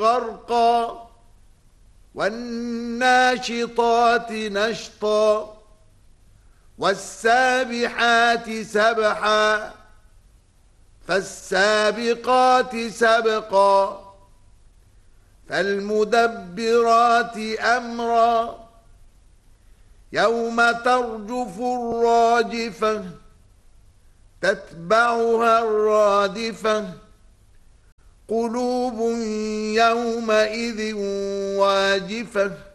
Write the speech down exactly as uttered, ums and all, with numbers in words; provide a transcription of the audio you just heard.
غرقا والناشطات نشطا والسابحات سبحا فالسابقات سبقا فالمدبرات أمرا يوم ترجف الراجفة تتبعها الرادفة قلوب يومئذ واجفة